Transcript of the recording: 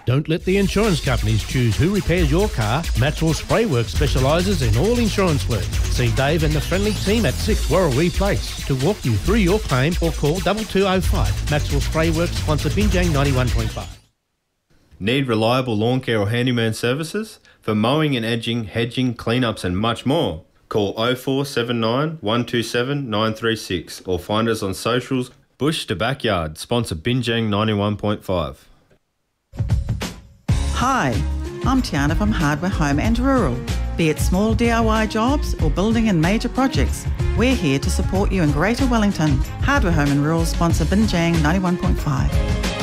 Don't let the insurance companies choose who repairs your car. Maxwell Spray Works specialises in all insurance work. See Dave and the friendly team at 6 Warrawee Place to walk you through your claim, or call 2205. Maxwell Spray Works sponsor Binjang 91.5. Need reliable lawn care or handyman services? For mowing and edging, hedging, cleanups and much more. Call 0479 127 936 or find us on socials. Bush to Backyard, sponsor Binjang 91.5. Hi, I'm Tiana from Hardware Home and Rural. Be it small DIY jobs or building and major projects, we're here to support you in Greater Wellington. Hardware Home and Rural sponsor Binjang 91.5.